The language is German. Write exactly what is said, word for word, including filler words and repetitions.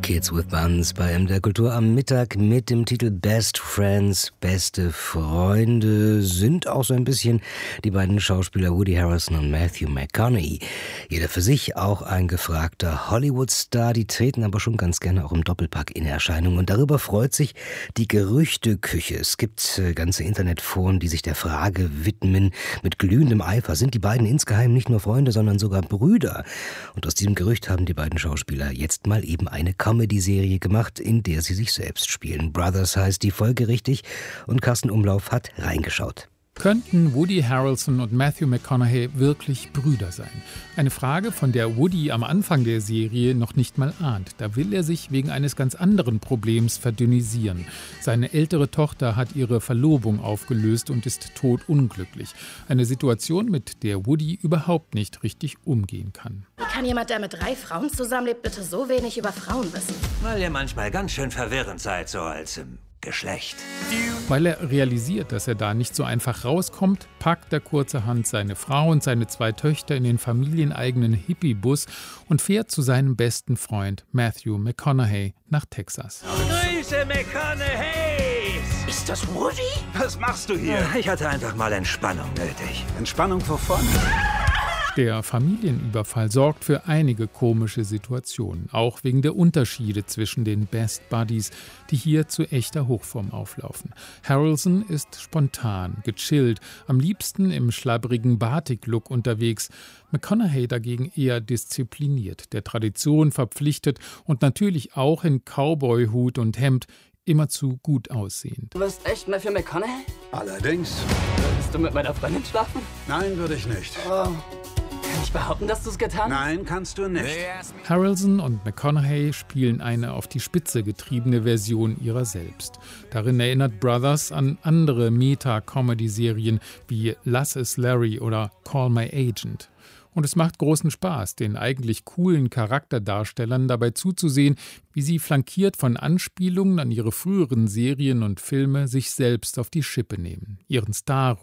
Kids with Buns bei M D R Kultur am Mittag mit dem Titel Best Friends, beste Freunde, sind auch so ein bisschen die beiden Schauspieler Woody Harrelson und Matthew McConaughey. Jeder für sich auch ein gefragter Hollywood-Star, die treten aber schon ganz gerne auch im Doppelpack in Erscheinung und darüber freut sich die Gerüchteküche. Es gibt ganze Internetforen, die sich der Frage widmen mit glühendem Eifer. Sind die beiden insgeheim nicht nur Freunde, sondern sogar Brüder? Und aus diesem Gerücht haben die beiden Schauspieler jetzt mal eben eine Comedy-Serie gemacht, in der sie sich selbst spielen. Brothers heißt die Folge richtig und Carsten Umlauf hat reingeschaut. Könnten Woody Harrelson und Matthew McConaughey wirklich Brüder sein? Eine Frage, von der Woody am Anfang der Serie noch nicht mal ahnt. Da will er sich wegen eines ganz anderen Problems verdünnisieren. Seine ältere Tochter hat ihre Verlobung aufgelöst und ist todunglücklich. Eine Situation, mit der Woody überhaupt nicht richtig umgehen kann. Wie kann jemand, der mit drei Frauen zusammenlebt, bitte so wenig über Frauen wissen? Weil ihr manchmal ganz schön verwirrend seid, so als im Geschlecht. Weil er realisiert, dass er da nicht so einfach rauskommt, packt er kurzerhand seine Frau und seine zwei Töchter in den familieneigenen Hippie-Bus und fährt zu seinem besten Freund Matthew McConaughey nach Texas. Grüße, McConaughey! Ist das Woody? Was machst du hier? Ich hatte einfach mal Entspannung nötig. Entspannung wovon? Der Familienüberfall sorgt für einige komische Situationen, auch wegen der Unterschiede zwischen den Best Buddies, die hier zu echter Hochform auflaufen. Harrelson ist spontan, gechillt, am liebsten im schlabbrigen Batik-Look unterwegs. McConaughey dagegen eher diszipliniert, der Tradition verpflichtet und natürlich auch in Cowboy-Hut und Hemd, immerzu gut aussehend. Du bist echt Matthew McConaughey? Allerdings. Würdest du mit meiner Freundin schlafen? Nein, würde ich nicht. Oh. Kann ich behaupten, dass du es getan hast? Nein, kannst du nicht. Harrelson und McConaughey spielen eine auf die Spitze getriebene Version ihrer selbst. Darin erinnert Brothers an andere Meta-Comedy-Serien wie Lass es Larry oder Call My Agent. Und es macht großen Spaß, den eigentlich coolen Charakterdarstellern dabei zuzusehen, wie sie flankiert von Anspielungen an ihre früheren Serien und Filme sich selbst auf die Schippe nehmen, ihren Star